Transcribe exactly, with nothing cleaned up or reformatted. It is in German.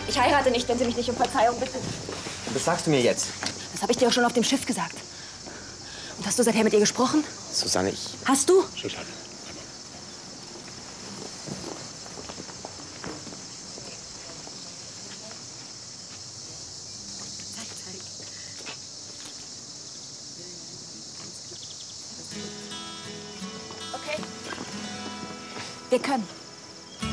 Ich heirate nicht, wenn Sie mich nicht um Verzeihung bitten. Was sagst du mir jetzt? Das habe ich dir auch schon auf dem Schiff gesagt. Und hast du seither mit ihr gesprochen? Susanne, ich... Hast du? Susanne. Okay. Wir können.